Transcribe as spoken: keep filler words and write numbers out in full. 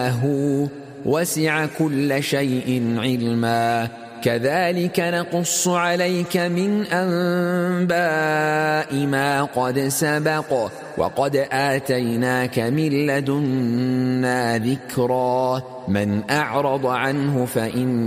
إلا هو وسع كل شيء علما كذلك نقص عليك من أنباء ما قد سبق وقد آتيناك من لدنا ذكرا من أعرض عنه فإن